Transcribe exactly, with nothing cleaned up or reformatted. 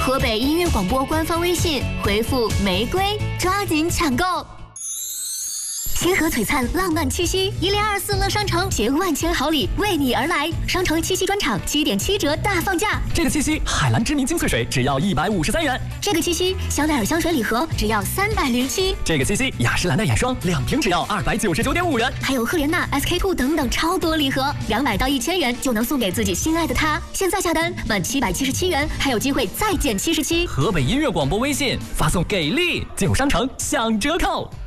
河北音乐广播官方微信回复“玫瑰”，抓紧抢购。 星河璀璨浪漫七夕，一零二四乐商城携万千好礼为你而来。商城七夕专场七点七折大放价。 这个七夕，海蓝知名精粹水只要一百五十三元。 这个七夕，香奈儿香水礼盒只要三百零七。 这个七夕，雅诗兰黛眼霜两瓶只要二百九十九点五元。 还有赫莲娜、S K two 等等超多礼盒，两百到一千元就能送给自己心爱的他。现在下单满七百七十七元，还有机会再减七十七。 河北音乐广播微信发送给力，进入商城享折扣。